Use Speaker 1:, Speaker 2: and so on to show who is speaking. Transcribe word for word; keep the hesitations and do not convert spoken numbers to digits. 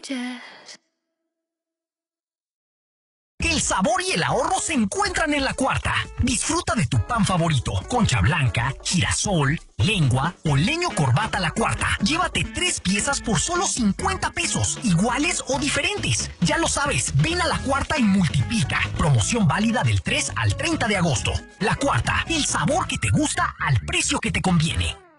Speaker 1: Jazz.
Speaker 2: El sabor y el ahorro se encuentran en La Cuarta. Disfruta de tu pan favorito, concha blanca, girasol, lengua o leño corbata La Cuarta. Llévate tres piezas por solo cincuenta pesos, iguales o diferentes. Ya lo sabes, ven a La Cuarta y multiplica. Promoción válida del tres al treinta de agosto. La Cuarta, el sabor que te gusta al precio que te conviene.